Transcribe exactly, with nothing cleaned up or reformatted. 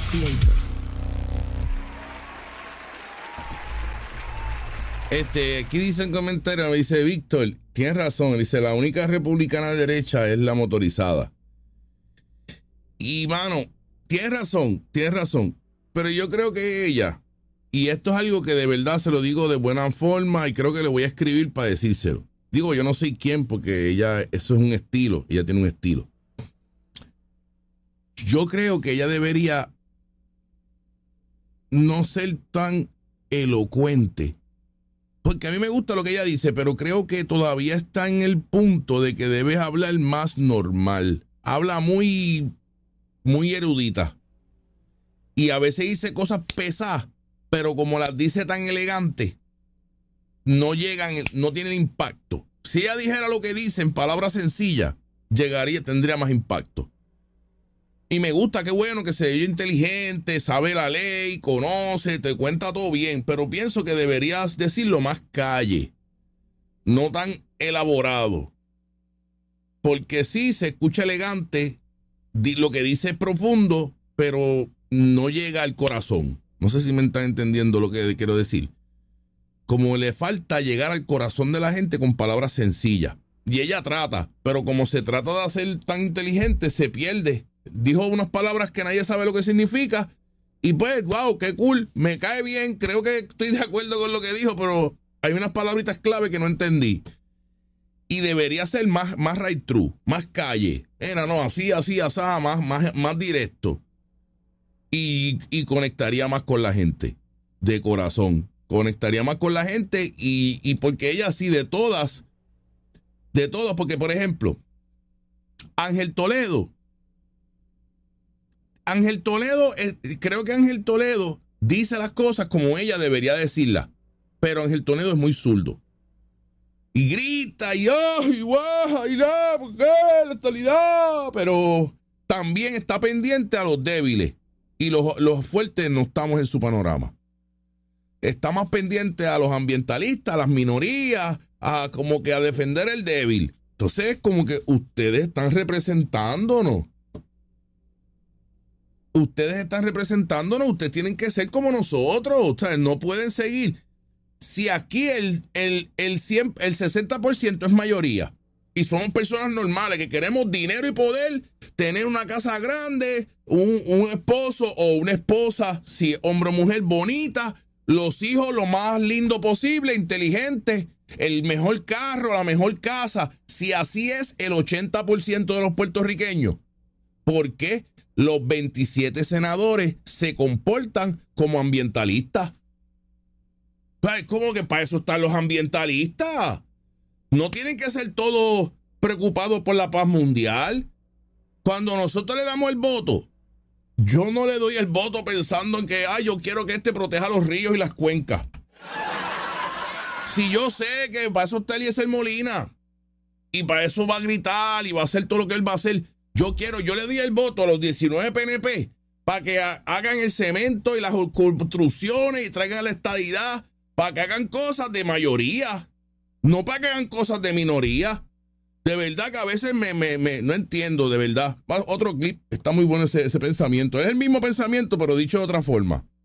pleitos. Este, aquí dice en comentario, me dice Víctor, tienes razón, dice, la única republicana de derecha es la motorizada. Y mano, tienes razón, tienes razón, pero yo creo que ella, y esto es algo que de verdad se lo digo de buena forma y creo que le voy a escribir para decírselo. Digo, yo no sé quién, porque ella, eso es un estilo, ella tiene un estilo. Yo creo que ella debería no ser tan elocuente. Porque a mí me gusta lo que ella dice, pero creo que todavía está en el punto de que debes hablar más normal. Habla muy, muy erudita. Y a veces dice cosas pesadas, pero como las dice tan elegante, no llegan, no tienen impacto. Si ella dijera lo que dice en palabras sencillas, llegaría, tendría más impacto. Y me gusta, qué bueno que se ve inteligente, sabe la ley, conoce, te cuenta todo bien, pero pienso que deberías decirlo más calle, no tan elaborado. Porque sí, se escucha elegante, lo que dice es profundo, pero no llega al corazón. No sé si me están entendiendo lo que quiero decir. Como le falta llegar al corazón de la gente con palabras sencillas. Y ella trata, pero como se trata de hacer tan inteligente, se pierde. Dijo unas palabras que nadie sabe lo que significa. Y pues, wow, qué cool, me cae bien, creo que estoy de acuerdo con lo que dijo, pero hay unas palabritas clave que no entendí. Y debería ser más, más right true, más calle. Era, no, así, así, así, más, más, más directo. Y, y conectaría más con la gente, de corazón. Conectaría más con la gente y, y porque ella sí, de todas, de todas, porque por ejemplo, Ángel Toledo, Ángel Toledo, eh, creo que Ángel Toledo dice las cosas como ella debería decirlas, pero Ángel Toledo es muy zurdo. Y grita, y ¡ay, guau! ¡Y no! ¿Por qué? La actualidad. Pero también está pendiente a los débiles. Y los, los fuertes no estamos en su panorama. Está más pendiente a los ambientalistas, a las minorías, a como que a defender el débil. Entonces es como que ustedes están representándonos. Ustedes están representándonos, ustedes tienen que ser como nosotros, ustedes no pueden seguir. Si aquí el, el, el, cien, el sesenta por ciento es mayoría y somos personas normales que queremos dinero y poder, tener una casa grande, un, un esposo o una esposa, si hombre o mujer bonita, los hijos lo más lindo posible, inteligente, el mejor carro, la mejor casa, si así es el ochenta por ciento de los puertorriqueños, ¿por qué los veintisiete senadores se comportan como ambientalistas? ¿Cómo que para eso están los ambientalistas? No tienen que ser todos preocupados por la paz mundial. Cuando nosotros le damos el voto, yo no le doy el voto pensando en que, ay, yo quiero que este proteja los ríos y las cuencas. Si yo sé que para eso está Eliezer Molina y para eso va a gritar y va a hacer todo lo que él va a hacer, yo quiero, yo le doy el voto a los diecinueve P N P para que ha, hagan el cemento y las construcciones y traigan la estadidad, para que hagan cosas de mayoría, no para que hagan cosas de minoría. De verdad que a veces me, me, me no entiendo, de verdad. Otro clip, está muy bueno ese, ese pensamiento. Es el mismo pensamiento, pero dicho de otra forma.